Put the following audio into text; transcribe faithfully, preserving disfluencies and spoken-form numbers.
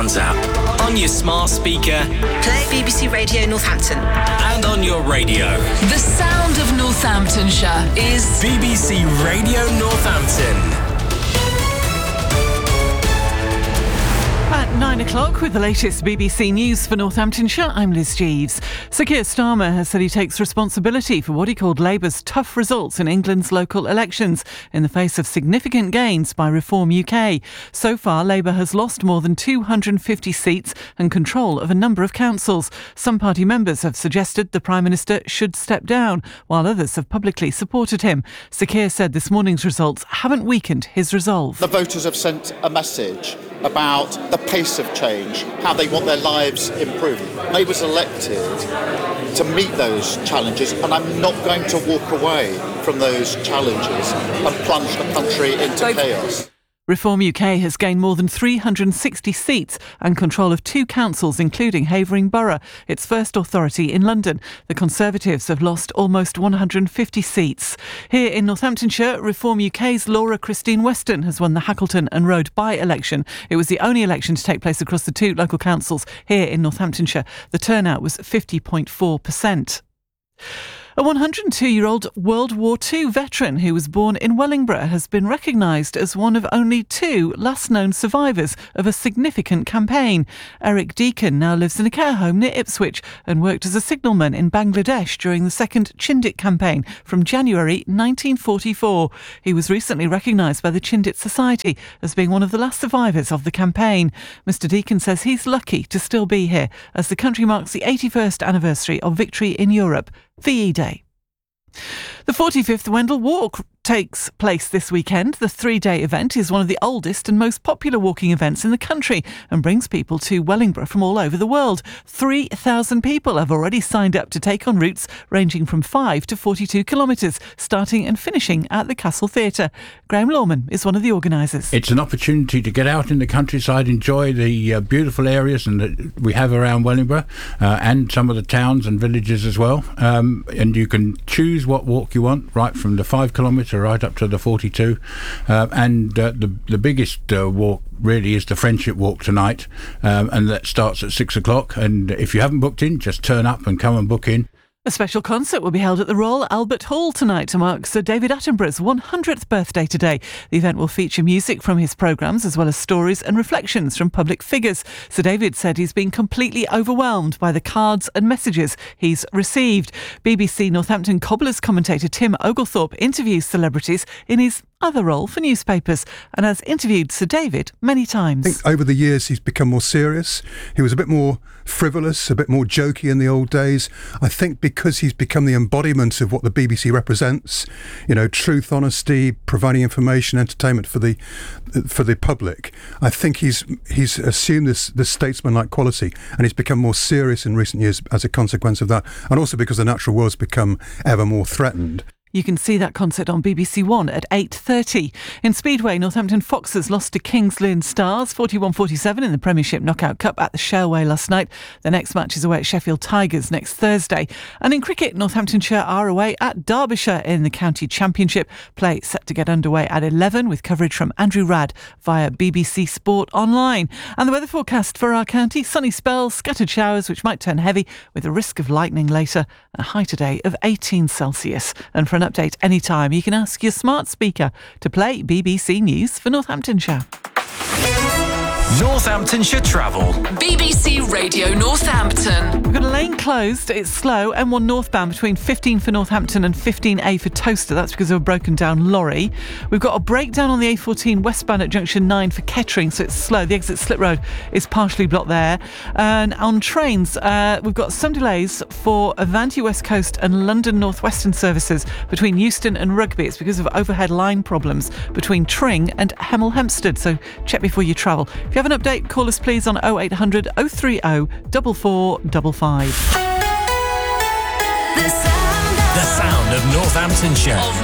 Sounds app, on your smart speaker, play B B C Radio Northampton, and on your radio. The sound of Northamptonshire is B B C Radio Northampton. At nine o'clock with the latest B B C News for Northamptonshire, I'm Liz Jeeves. Sir Keir Starmer has said he takes responsibility for what he called Labour's tough results in England's local elections in the face of significant gains by Reform U K. So far, Labour has lost more than two hundred fifty seats and control of a number of councils. Some party members have suggested the Prime Minister should step down, while others have publicly supported him. Sir Keir said this morning's results haven't weakened his resolve. The voters have sent a message about the pace of change, how they want their lives improved. Labour's elected to meet those challenges, and I'm not going to walk away from those challenges and plunge the country into chaos. Reform U K has gained more than three hundred sixty seats and control of two councils, including Havering Borough, its first authority in London. The Conservatives have lost almost one hundred fifty seats. Here in Northamptonshire, Reform U K's Laura Christine Weston has won the Hackleton and Road by-election. It was the only election to take place across the two local councils here in Northamptonshire. The turnout was fifty point four percent. A one hundred two-year-old World War Two veteran who was born in Wellingborough has been recognised as one of only two last-known survivors of a significant campaign. Eric Deacon now lives in a care home near Ipswich and worked as a signalman in Bangladesh during the second Chindit campaign from January nineteen forty-four. He was recently recognised by the Chindit Society as being one of the last survivors of the campaign. Mister Deacon says he's lucky to still be here as the country marks the eighty-first anniversary of victory in Europe, V E Day. The forty-fifth Wendell Walk takes place this weekend. The three-day event is one of the oldest and most popular walking events in the country and brings people to Wellingborough from all over the world. three thousand people have already signed up to take on routes ranging from five to forty-two kilometres, starting and finishing at the Castle Theatre. Graham Lawman is one of the organisers. It's an opportunity to get out in the countryside, enjoy the uh, beautiful areas and that we have around Wellingborough uh, and some of the towns and villages as well. Um, and you can choose what walk you want, right from the five kilometre right up to the forty-two, uh, and uh, the the biggest uh, walk really is the Friendship Walk tonight, um, and that starts at six o'clock. And if you haven't booked in, just turn up and come and book in. A special concert will be held at the Royal Albert Hall tonight to mark Sir David Attenborough's one hundredth birthday today. The event will feature music from his programmes as well as stories and reflections from public figures. Sir David said he's been completely overwhelmed by the cards and messages he's received. B B C Northampton Cobblers commentator Tim Oglethorpe interviews celebrities in his other role for newspapers and has interviewed Sir David many times. I think over the years he's become more serious. He was a bit more frivolous, a bit more jokey in the old days. I think because he's become the embodiment of what the B B C represents, you know, truth, honesty, providing information, entertainment for the for the public. I think he's he's assumed this this statesman-like quality, and he's become more serious in recent years as a consequence of that, and also because the natural world's become ever more threatened. You can see that concert on B B C One at eight thirty. In Speedway, Northampton Foxes lost to Kings Lynn Stars forty-one forty-seven in the Premiership Knockout Cup at the Shaleway last night. The next match is away at Sheffield Tigers next Thursday. And in cricket, Northamptonshire are away at Derbyshire in the County Championship. Play set to get underway at eleven with coverage from Andrew Radd via B B C Sport Online. And the weather forecast for our county: sunny spells, scattered showers which might turn heavy with a risk of lightning later, and a high today of eighteen Celsius. And for an update anytime, you can ask your smart speaker to play B B C News for Northamptonshire. Northamptonshire Travel. B B C Radio Northampton. We've got a lane closed. It's slow. M one northbound between fifteen for Northampton and fifteen A for Towcester. That's because of a broken down lorry. We've got a breakdown on the A fourteen westbound at junction nine for Kettering, so it's slow. The exit Slip Road is partially blocked there. And on trains, uh, we've got some delays for Avanti West Coast and London North Western services between Euston and Rugby. It's because of overhead line problems between Tring and Hemel Hempstead, so check before you travel. If you have an update, call us please on oh eight hundred oh three oh four four five five. The sound of Northamptonshire. Of